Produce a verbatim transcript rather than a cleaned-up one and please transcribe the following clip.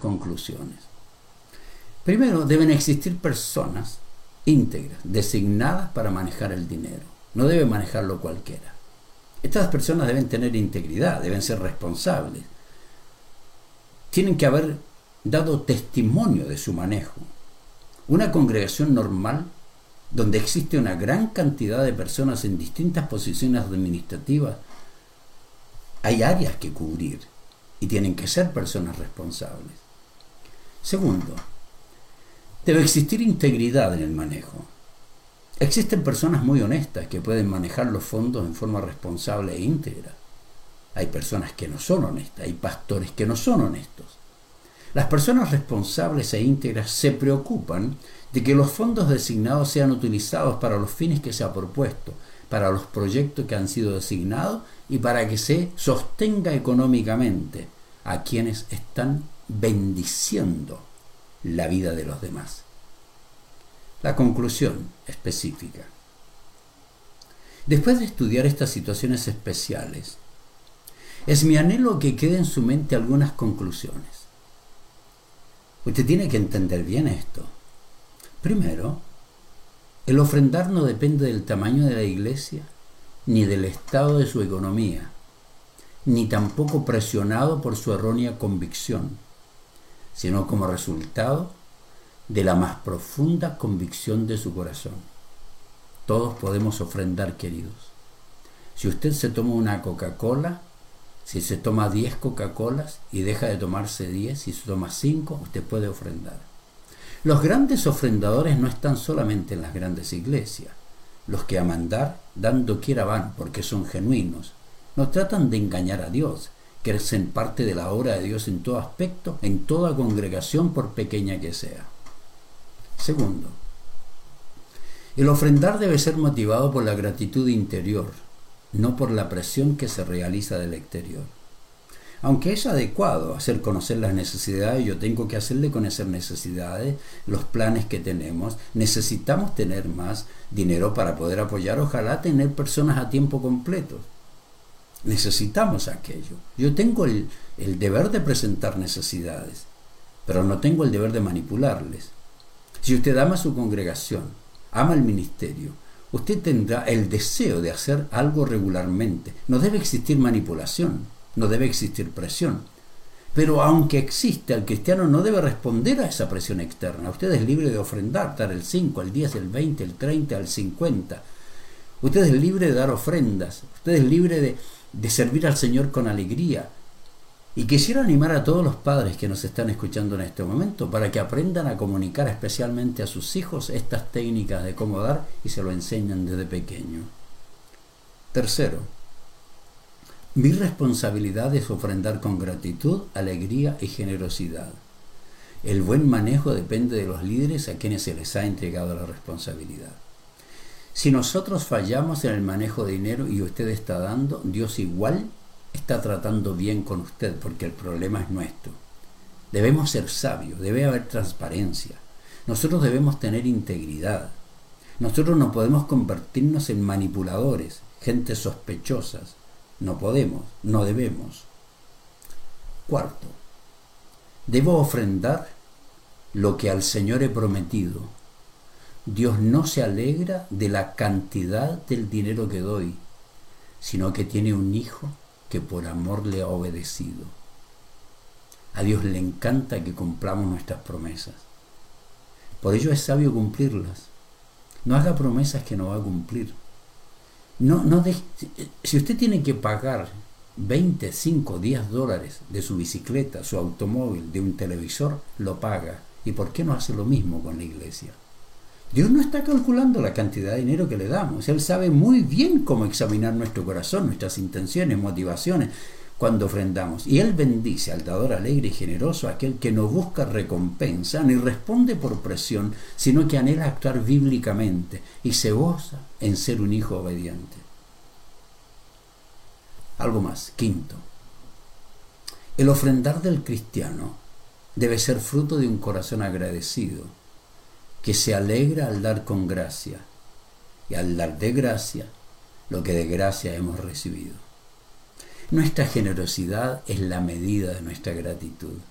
conclusiones. Primero, deben existir personas íntegras, designadas para manejar el dinero. No debe manejarlo cualquiera. Estas personas deben tener integridad, deben ser responsables. Tienen que haber dado testimonio de su manejo. Una congregación normal, donde existe una gran cantidad de personas en distintas posiciones administrativas, hay áreas que cubrir y tienen que ser personas responsables. Segundo, debe existir integridad en el manejo. Existen personas muy honestas que pueden manejar los fondos en forma responsable e íntegra. Hay personas que no son honestas, hay pastores que no son honestos. Las personas responsables e íntegras se preocupan de que los fondos designados sean utilizados para los fines que se ha propuesto, para los proyectos que han sido designados y para que se sostenga económicamente a quienes están bendiciendo la vida de los demás. La conclusión específica. Después de estudiar estas situaciones especiales, es mi anhelo que quede en su mente algunas conclusiones. Usted tiene que entender bien esto. Primero, el ofrendar no depende del tamaño de la iglesia, ni del estado de su economía, ni tampoco presionado por su errónea convicción, sino como resultado de la más profunda convicción de su corazón. Todos podemos ofrendar, queridos. Si usted se toma una Coca-Cola, si se toma diez Coca-Colas y deja de tomarse diez, si se toma cinco, usted puede ofrendar. Los grandes ofrendadores no están solamente en las grandes iglesias. Los que aman dar, dando quiera van, porque son genuinos. No tratan de engañar a Dios, que hacen parte de la obra de Dios en todo aspecto, en toda congregación, por pequeña que sea. Segundo, el ofrendar debe ser motivado por la gratitud interior, no por la presión que se realiza del exterior. Aunque es adecuado hacer conocer las necesidades, yo tengo que hacerle conocer necesidades, los planes que tenemos. Necesitamos tener más dinero para poder apoyar, ojalá tener personas a tiempo completo. Necesitamos aquello. Yo tengo el, el deber de presentar necesidades, pero no tengo el deber de manipularles. Si usted ama su congregación, ama el ministerio, usted tendrá el deseo de hacer algo regularmente. No debe existir manipulación, no debe existir presión. Pero aunque existe, el cristiano no debe responder a esa presión externa. Usted es libre de ofrendar, dar el cinco, el diez, el veinte, el treinta, el cincuenta. Usted es libre de dar ofrendas. Usted es libre de, de servir al Señor con alegría. Y quisiera animar a todos los padres que nos están escuchando en este momento para que aprendan a comunicar especialmente a sus hijos estas técnicas de cómo dar y se lo enseñan desde pequeño. Tercero, mi responsabilidad es ofrendar con gratitud, alegría y generosidad. El buen manejo depende de los líderes a quienes se les ha entregado la responsabilidad. Si nosotros fallamos en el manejo de dinero y usted está dando, Dios igual está tratando bien con usted, porque el problema es nuestro. Debemos ser sabios, debe haber transparencia. Nosotros debemos tener integridad. Nosotros no podemos convertirnos en manipuladores, gente sospechosas. No podemos, no debemos. Cuarto, debo ofrendar lo que al Señor he prometido. Dios no se alegra de la cantidad del dinero que doy, sino que tiene un hijo que por amor le ha obedecido. A Dios le encanta que cumplamos nuestras promesas. Por ello es sabio cumplirlas. No haga promesas que no va a cumplir. No, no deje, si usted tiene que pagar veinte, cinco, diez dólares de su bicicleta, su automóvil, de un televisor, lo paga. ¿Y por qué no hace lo mismo con la iglesia? Dios no está calculando la cantidad de dinero que le damos. Él sabe muy bien cómo examinar nuestro corazón, nuestras intenciones, motivaciones cuando ofrendamos. Y Él bendice al dador alegre y generoso, aquel que no busca recompensa ni responde por presión, sino que anhela actuar bíblicamente y se goza en ser un hijo obediente. Algo más. Quinto, el ofrendar del cristiano debe ser fruto de un corazón agradecido, que se alegra al dar con gracia, y al dar de gracia lo que de gracia hemos recibido. Nuestra generosidad es la medida de nuestra gratitud.